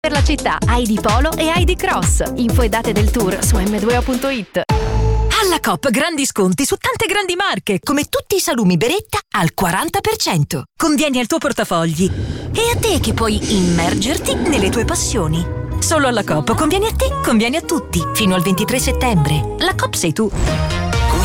Per la città, ID Polo e ID Cross. Info e date del tour su m2o.it. Alla Coop grandi sconti su tante grandi marche, come tutti i salumi Beretta al 40%. Convieni al tuo portafogli e a te che puoi immergerti nelle tue passioni. Solo alla Coop conviene a te, conviene a tutti. Fino al 23 settembre. La Coop sei tu.